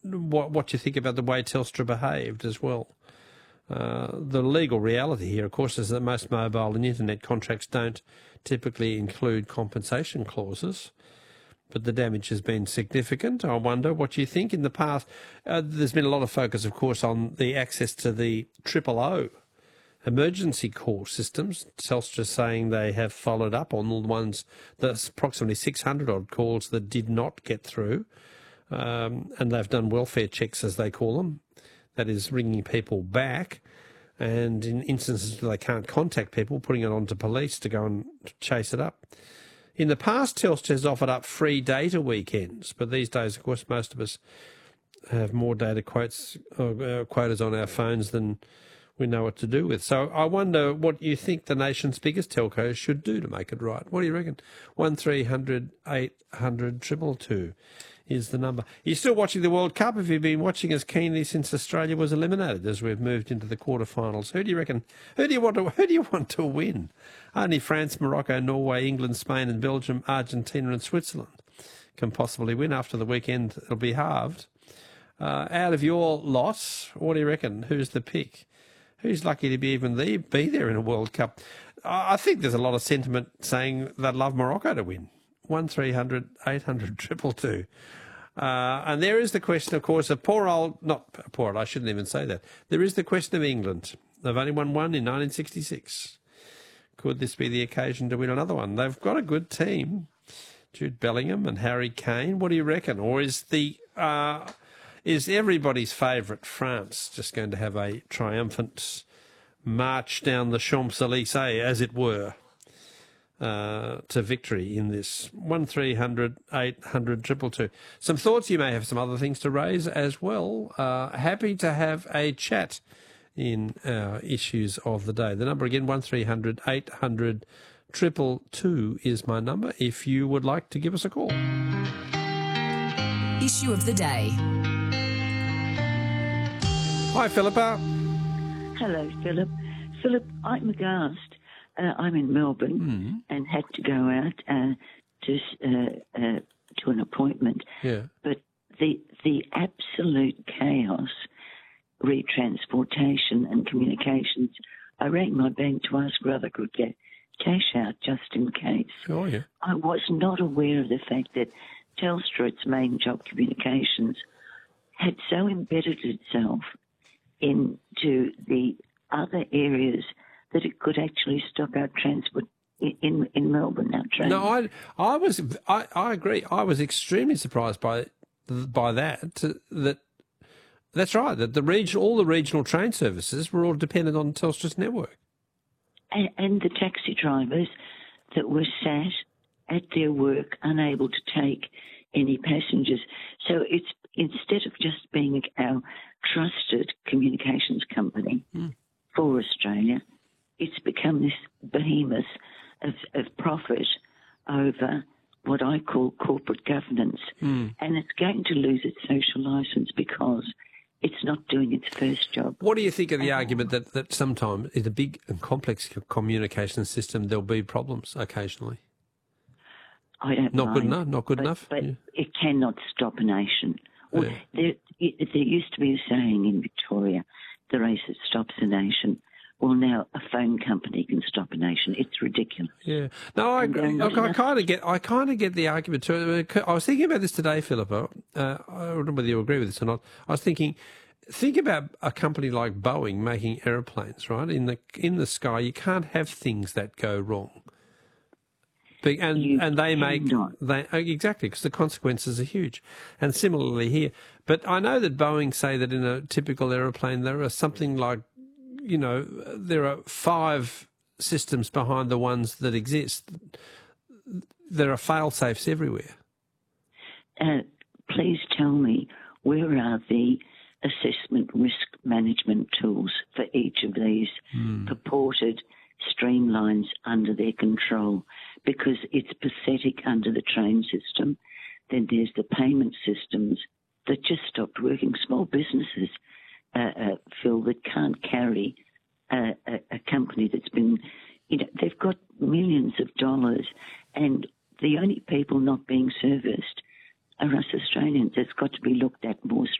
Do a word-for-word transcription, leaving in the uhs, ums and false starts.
what, what you think about the way Telstra behaved as well. Uh, the legal reality here, of course, is that most mobile and internet contracts don't typically include compensation clauses, but the damage has been significant. I wonder what you think. In the past, uh, there's been a lot of focus, of course, on the access to the triple O emergency call systems. Telstra saying they have followed up on all the ones, that's approximately six hundred odd calls that did not get through, um, and they've done welfare checks, as they call them. That is ringing people back, and in instances where they can't contact people, putting it on to police to go and chase it up. In the past, Telstra has offered up free data weekends, but these days, of course, most of us have more data quotes or uh, quotas on our phones than we know what to do with. So I wonder what you think the nation's biggest telcos should do to make it right. What do you reckon? one three hundred eight hundred two two two is the number. You're still watching the World Cup. Have you been watching as keenly since Australia was eliminated, as we've moved into the quarterfinals? Who do you reckon? Who do you want to? Who do you want to win? Only France, Morocco, Norway, England, Spain, and Belgium, Argentina, and Switzerland can possibly win. After the weekend, it'll be halved. Uh, out of your lot, what do you reckon? Who's the pick? Who's lucky to be even the, be there in a World Cup? I think there's a lot of sentiment saying they'd love Morocco to win. one three hundred eight hundred two two two. Uh, and there is the question, of course, of poor old, not poor old, I shouldn't even say that. There is the question of England. They've only won one in nineteen sixty-six. Could this be the occasion to win another one? They've got a good team. Jude Bellingham and Harry Kane. What do you reckon? Or is the uh, is everybody's favourite France just going to have a triumphant march down the Champs-Élysées, as it were, uh, to victory in this? one three hundred eight hundred two two two. Some thoughts. You may have some other things to raise as well. Uh, happy to have a chat in our issues of the day. The number again, one three hundred eight hundred two two two is my number if you would like to give us a call. Issue of the day. Hi, Philippa. Hello, Philip. Philip, I'm aghast. Uh, I'm in Melbourne Mm. and had to go out uh, to uh, uh, to an appointment. Yeah. But the the absolute chaos, retransportation and communications. I rang my bank to ask whether I could get cash out just in case. Oh, yeah. I was not aware of the fact that Telstra, its main job, communications, had so embedded itself into the other areas that it could actually stop our transport in, in, in Melbourne, our trains. No, I, I was, I, I agree. I was extremely surprised by, by that. To, that, that's right. That the region, all the regional train services were all dependent on Telstra's network. And, and the taxi drivers that were sat at their work, unable to take any passengers. So it's instead of just being our trusted communications company mm. for Australia, it's become this behemoth of, of profit over what I call corporate governance. Mm. And it's going to lose its social licence because it's not doing its first job. What do you think of the and, argument that, that sometimes in a big and complex communication system there'll be problems occasionally? I don't Not mind, good enough? Not good but, enough? But yeah. it cannot stop a nation. Well, yeah. there, it, there used to be a saying in Victoria, the race that stops a nation. Well, now a phone company can stop a nation. It's ridiculous. Yeah. No, I, look, I kind of get. I kind of get the argument too. I was thinking about this today, Philippa. Uh, I don't know whether you agree with this or not. I was thinking, think about a company like Boeing making aeroplanes. Right in the in the sky, you can't have things that go wrong. And you and they make not. they exactly because the consequences are huge, and similarly here. But I know that Boeing say that in a typical aeroplane there are something like, you know, there are five systems behind the ones that exist. There are fail-safes everywhere. Uh, please tell me, where are the assessment risk management tools for each of these mm. purported streamlines under their control? Because it's pathetic under the train system. Then there's the payment systems that just stopped working. Small businesses, uh, uh, Phil, that can't carry a, a, a company that's been, you know, they've got millions of dollars, and the only people not being serviced are us Australians. It's got to be looked at more